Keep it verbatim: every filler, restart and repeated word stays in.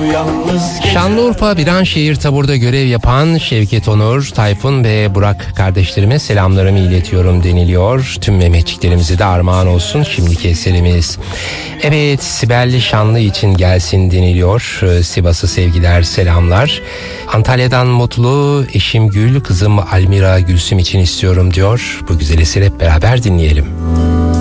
Şanlıurfa Viranşehir Tabur'da görev yapan Şevket Onur, Tayfun ve Burak kardeşlerime selamlarımı iletiyorum deniliyor. Tüm Mehmetçiklerimize de armağan olsun şimdiki eserimiz. Evet, Sibelli Şanlı için gelsin deniliyor. Sivas'a sevgiler, selamlar. Antalya'dan Mutlu, eşim Gül, kızım Almira Gülsüm için istiyorum diyor. Bu güzel eseri hep beraber dinleyelim.